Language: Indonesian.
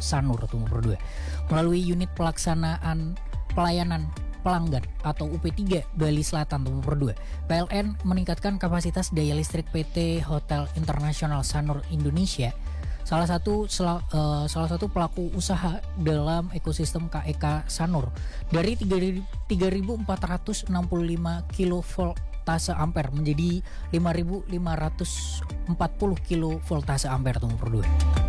Sanur nomor 2. Melalui unit pelaksanaan pelayanan pelanggan atau UP3 Bali Selatan nomor 2. PLN meningkatkan kapasitas daya listrik PT Hotel Internasional Sanur Indonesia, salah satu pelaku usaha dalam ekosistem KEK Sanur, dari 3.465 kV menjadi 5.540 kV nomor 2.